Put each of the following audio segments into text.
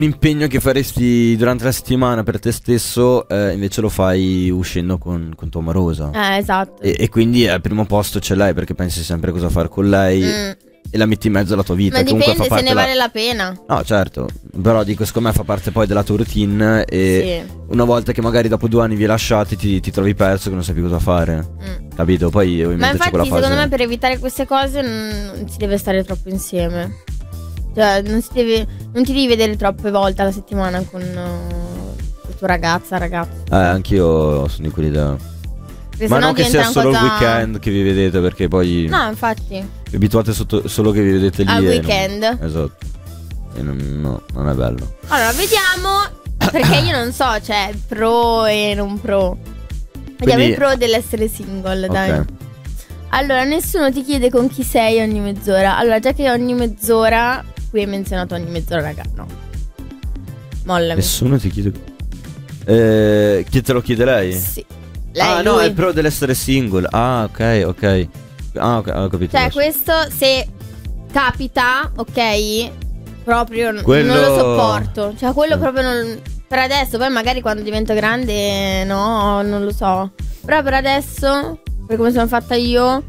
impegno che faresti durante la settimana per te stesso, invece lo fai uscendo con tua amorosa. Esatto. E quindi al primo posto c'è lei, perché pensi sempre cosa fare con lei e la metti in mezzo alla tua vita. Ma Comunque dipende fa se parte ne vale la pena. No, certo, però dico, secondo me fa parte poi della tua routine. E una volta che magari dopo 2 anni vi lasciate, ti trovi perso che non sai più cosa fare. Capito? Poi ovviamente Ma c'è quella infatti fase. secondo me per evitare queste cose non si deve stare troppo insieme. Cioè non ti devi vedere troppe volte alla settimana con la tua ragazza, ragazzo. Anch'io sono di quell'idea. Ma non che sia solo il weekend che vi vedete, perché poi no, infatti vi abituate solo che vi vedete lì al weekend. Esatto. E non è bello. Allora vediamo, perché io non so, cioè pro e non pro. Vediamo i pro dell'essere single, dai. Ok. Allora, nessuno ti chiede con chi sei ogni mezz'ora. Allora, già che ogni mezz'ora, qui hai menzionato ogni mezz'ora, raga, no. Mollami. Nessuno ti chiede. Chi te lo chiede lei? Sì. Lei, no, lui. è il pro dell'essere single. Ok. Ho capito. Cioè, questo se capita, ok, proprio Quello... non lo sopporto. Cioè, quello proprio non... Per adesso, poi magari quando divento grande, no, non lo so. Però per adesso, per come sono fatta io,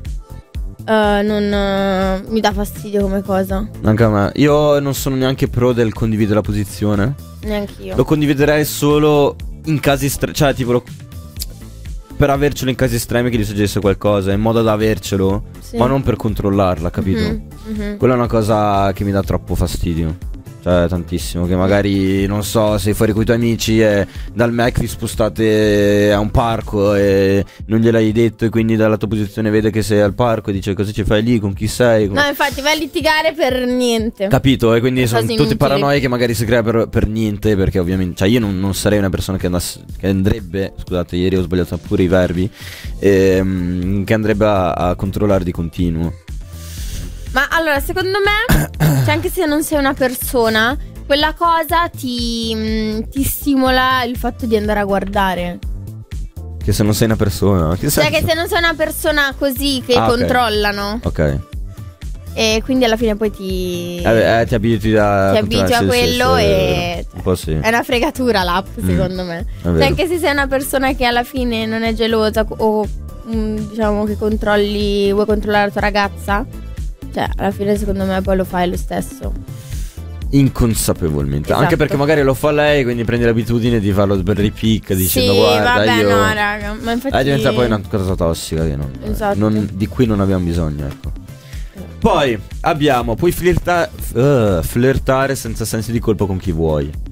non mi dà fastidio come cosa. Anche a me. Io non sono neanche pro del condividere la posizione. Neanch'io. Lo condividerei solo in casi estremi. Cioè, tipo per avercelo in casi estremi, che gli succedesse qualcosa, in modo da avercelo, sì, ma non per controllarla, capito? Quella è una cosa che mi dà troppo fastidio. Cioè tantissimo. Che magari, non so, sei fuori con i tuoi amici e dal Mac vi spostate a un parco e non gliel'hai detto, e quindi dalla tua posizione vede che sei al parco e dice: cosa ci fai lì, con chi sei? No, infatti vai a litigare per niente. Capito? E quindi sono tutte inutili. paranoie che magari si crea per niente. Perché ovviamente, cioè io non sarei una persona che andrebbe, scusate, ieri ho sbagliato pure i verbi, che andrebbe a controllare di continuo. Ma allora, secondo me, cioè anche se non sei una persona, quella cosa ti stimola il fatto di andare a guardare. Che se non sei una persona, che Cioè che se non sei una persona così che controllano. Ok. E quindi alla fine poi ti abitui a quello e un po' sì. È una fregatura l'app, secondo me. Cioè anche se sei una persona che alla fine non è gelosa o diciamo che vuoi controllare la tua ragazza, cioè alla fine secondo me poi lo fai lo stesso, inconsapevolmente. Esatto. Anche perché magari lo fa lei, quindi prendi l'abitudine di farlo per ripicca, dicendo: sì, guarda, vabbè, io... no raga, ma infatti diventa poi una cosa tossica che esatto, di cui non abbiamo bisogno, ecco. Poi puoi flirtare senza sensi di colpa con chi vuoi.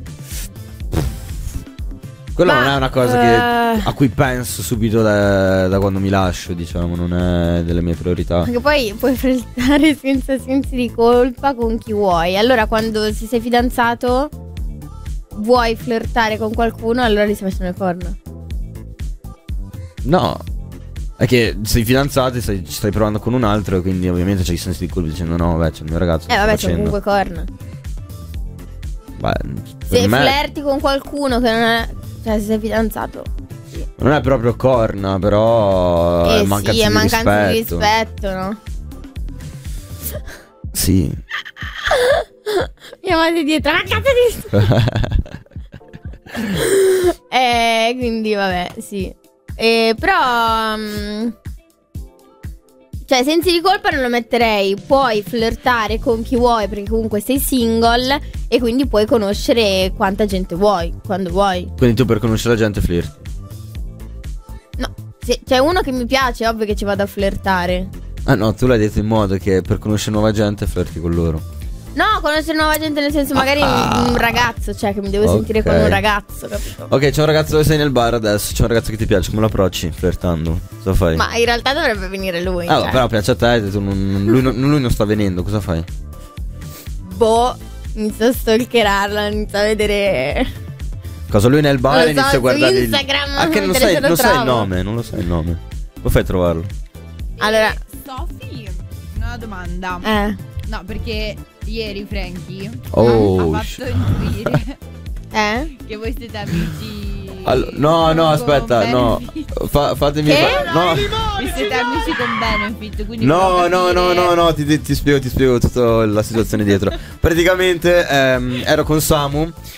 Quella non è una cosa a cui penso subito da quando mi lascio, diciamo, non è delle mie priorità. Perché poi puoi flirtare senza sensi di colpa con chi vuoi. Allora quando sei fidanzato, vuoi flirtare con qualcuno, allora gli stai facendo le corna. No, è che sei fidanzati, stai provando con un altro, quindi ovviamente c'hai i sensi di colpa dicendo: no, vabbè, c'è il mio ragazzo. Vabbè, c'è comunque corna. Se flirti con qualcuno che non è, cioè se sei fidanzato, sì, non è proprio corna, però è mancanza di rispetto, no? Sì. Mi chiamate dietro, mancanza di rispetto. Quindi vabbè, sì. Però cioè sensi di colpa non lo metterei. Puoi flirtare con chi vuoi, perché comunque sei single e quindi puoi conoscere quanta gente vuoi, quando vuoi. Quindi tu per conoscere la gente flirti? No, se c'è uno che mi piace, è ovvio che ci vado a flirtare. Ah no, tu l'hai detto in modo che per conoscere nuova gente flirti con loro. No, conoscere nuova gente nel senso magari un ragazzo, cioè che mi devo sentire con un ragazzo, capito? Ok, c'è un ragazzo dove sei nel bar adesso, c'è un ragazzo che ti piace, come lo approcci flirtando? Cosa fai? Ma in realtà dovrebbe venire lui, cioè. Però piace a te, lui non sta venendo, cosa fai? Boh, inizio a stalkerarla, inizio a vedere. Cosa, lui nel bar inizia a guardare Instagram, che non sai il nome, non lo sai il nome. Come fai a trovarlo? Allora, Sofì, una domanda. No, perché ieri Frankie ha fatto intuire che voi siete amici. No, aspetta, no. Fatemi no. Vi siete amici con Benefit, quindi no, ti spiego tutta la situazione dietro. Praticamente ero con Samu